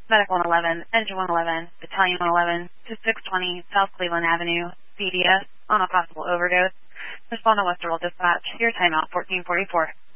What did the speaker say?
Medic 111, Engine 111, Battalion 111 to 620 South Cleveland Avenue, CDS, on a possible overdose. Respond to Westerville Dispatch. Your timeout, 1444.